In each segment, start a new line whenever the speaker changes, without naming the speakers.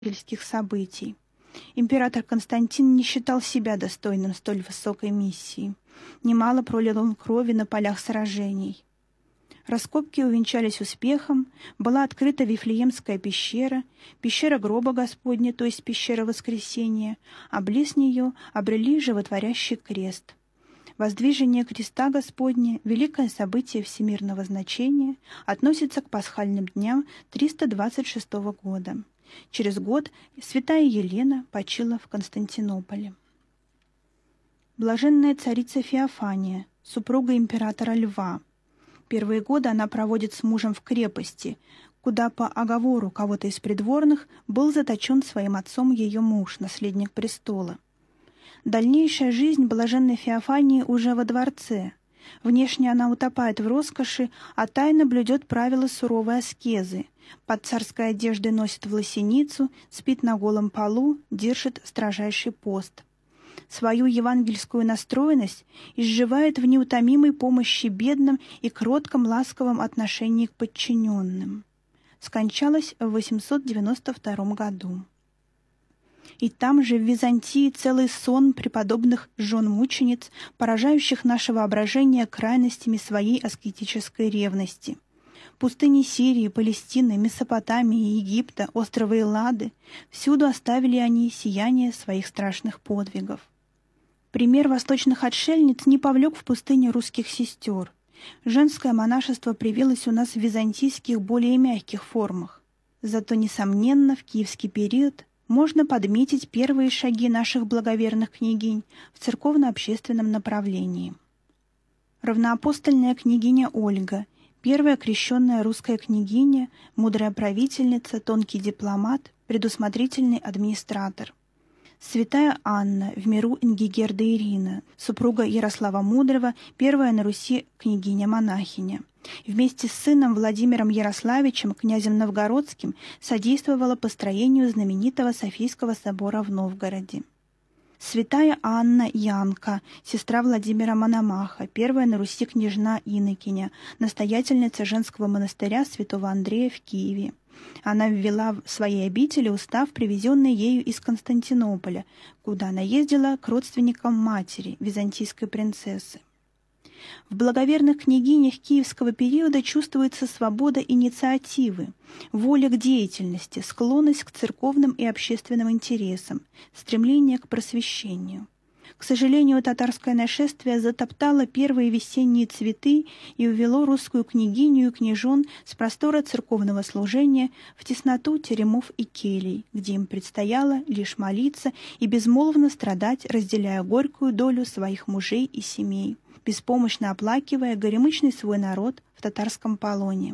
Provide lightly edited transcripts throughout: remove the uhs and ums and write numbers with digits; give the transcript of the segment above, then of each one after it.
евангельских событий. Император Константин не считал себя достойным столь высокой миссии. Немало пролил он крови на полях сражений. Раскопки увенчались успехом, была открыта Вифлеемская пещера, пещера гроба Господня, то есть пещера Воскресения, а близ нее обрели животворящий крест. Воздвижение креста Господня, великое событие всемирного значения, относится к пасхальным дням 326 года. Через год святая Елена почила в Константинополе. Блаженная царица Феофания, супруга императора Льва. Первые годы она проводит с мужем в крепости, куда по оговору кого-то из придворных был заточен своим отцом ее муж, наследник престола. Дальнейшая жизнь блаженной Феофании уже во дворце. Внешне она утопает в роскоши, а тайно блюдет правила суровой аскезы. Под царской одеждой носит власеницу, спит на голом полу, держит строжайший пост. Свою евангельскую настроенность изживает в неутомимой помощи бедным и кротком ласковом отношении к подчиненным. Скончалась в 892 году. И там же, в Византии, целый сон преподобных жен-мучениц, поражающих наше воображение крайностями своей аскетической ревности. Пустыни Сирии, Палестины, Месопотамии, Египта, острова Эллады — всюду оставили они сияние своих страшных подвигов. Пример восточных отшельниц не повлек в пустыне русских сестер. Женское монашество привилось у нас в византийских более мягких формах. Зато, несомненно, в киевский период можно подметить первые шаги наших благоверных княгинь в церковно-общественном направлении. Равноапостольная княгиня Ольга, первая крещенная русская княгиня, мудрая правительница, тонкий дипломат, предусмотрительный администратор. Святая Анна, в миру Ингигерда Ирина, супруга Ярослава Мудрого, первая на Руси княгиня-монахиня. Вместе с сыном Владимиром Ярославичем, князем Новгородским, содействовала построению знаменитого Софийского собора в Новгороде. Святая Анна Янка, сестра Владимира Мономаха, первая на Руси княжна-инокиня, настоятельница женского монастыря святого Андрея в Киеве. Она ввела в своей обители устав, привезенный ею из Константинополя, куда она ездила к родственникам матери, византийской принцессы. В благоверных княгинях киевского периода чувствуется свобода инициативы, воля к деятельности, склонность к церковным и общественным интересам, стремление к просвещению. К сожалению, татарское нашествие затоптало первые весенние цветы и увело русскую княгиню и княжон с простора церковного служения в тесноту теремов и келий, где им предстояло лишь молиться и безмолвно страдать, разделяя горькую долю своих мужей и семей, беспомощно оплакивая горемычный свой народ в татарском полоне.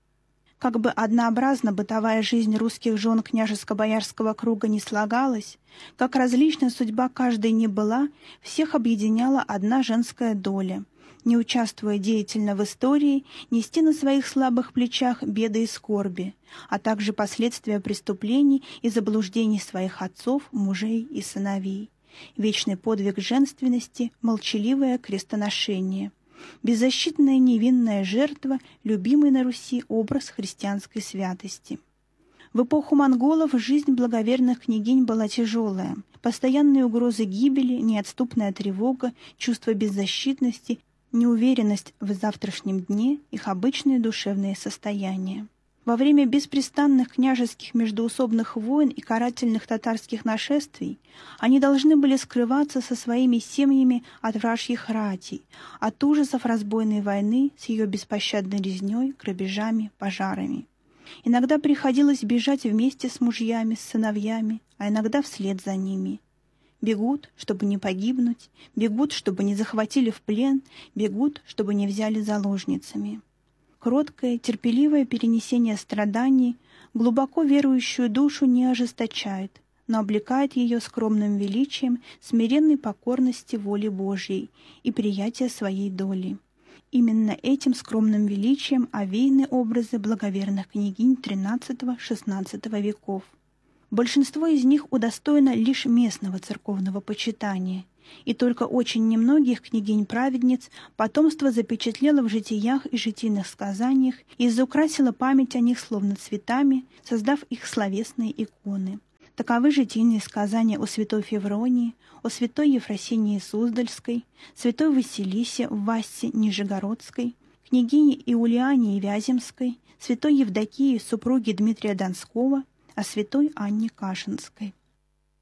Как бы однообразна бытовая жизнь русских жен княжеско-боярского круга не слагалась, как различна судьба каждой не была, всех объединяла одна женская доля — не участвуя деятельно в истории, нести на своих слабых плечах беды и скорби, а также последствия преступлений и заблуждений своих отцов, мужей и сыновей. Вечный подвиг женственности, молчаливое крестоношение. Беззащитная невинная жертва, любимый на Руси образ христианской святости. В эпоху монголов жизнь благоверных княгинь была тяжелая. Постоянные угрозы гибели, неотступная тревога, чувство беззащитности, неуверенность в завтрашнем дне — их обычные душевные состояния. Во время беспрестанных княжеских междоусобных войн и карательных татарских нашествий они должны были скрываться со своими семьями от вражьих ратей, от ужасов разбойной войны с ее беспощадной резней, грабежами, пожарами. Иногда приходилось бежать вместе с мужьями, с сыновьями, а иногда вслед за ними. Бегут, чтобы не погибнуть, бегут, чтобы не захватили в плен, бегут, чтобы не взяли заложницами. Кроткое, терпеливое перенесение страданий глубоко верующую душу не ожесточает, но облекает ее скромным величием смиренной покорности воле Божьей и приятия своей доли. Именно этим скромным величием овеяны образы благоверных княгинь XIII-XVI веков. Большинство из них удостоено лишь местного церковного почитания, и только очень немногих княгинь-праведниц потомство запечатлело в житиях и житийных сказаниях и изукрасило память о них словно цветами, создав их словесные иконы. Таковы житийные сказания о святой Февронии, о святой Ефросинии Суздальской, святой Василисе в Вассе Нижегородской, княгине Иулиане Вяземской, святой Евдокии, супруге Дмитрия Донского, о святой Анне Кашинской.